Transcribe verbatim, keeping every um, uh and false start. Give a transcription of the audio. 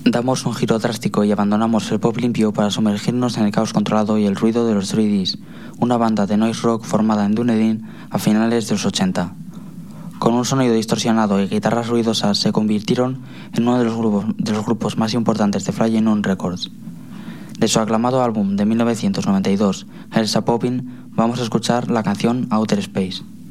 Damos un giro drástico y abandonamos el pop limpio para sumergirnos en el caos controlado y el ruido de los tres Ds, una banda de noise rock formada en Dunedin a finales de los ochenta. Con un sonido distorsionado y guitarras ruidosas se convirtieron en uno de los grupos, de los grupos más importantes de Flying Nun Records. De su aclamado álbum de mil novecientos noventa y dos, Elsa Poppin, vamos a escuchar la canción Outer Space.